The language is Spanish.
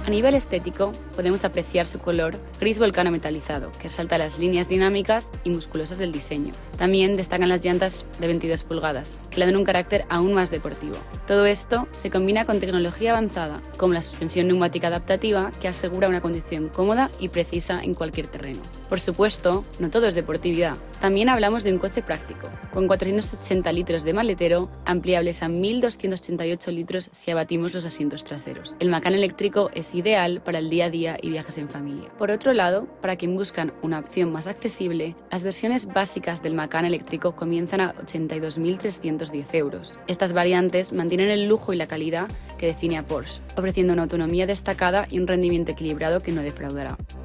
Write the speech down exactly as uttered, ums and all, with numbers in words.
A nivel estético, podemos apreciar su color gris volcano metalizado, que resalta las líneas dinámicas y musculosas del diseño. También destacan las llantas de veintidós pulgadas, que le dan un carácter aún más deportivo. Todo esto se combina con tecnología avanzada, como la suspensión neumática adaptativa, que asegura una conducción cómoda y precisa en cualquier terreno. Por supuesto, no todo es deportividad. También hablamos de un coche práctico, con cuatrocientos ochenta litros de maletero, ampliables a mil doscientos ochenta y ocho litros si abatimos los asientos traseros. El Macan eléctrico es ideal para el día a día y viajes en familia. Por otro lado, para quien buscan una opción más accesible, las versiones básicas del Macan eléctrico comienzan a ochenta y dos mil trescientos diez euros. Estas variantes mantienen el lujo y la calidad que define a Porsche, ofreciendo una autonomía destacada y un rendimiento equilibrado que no defraudará.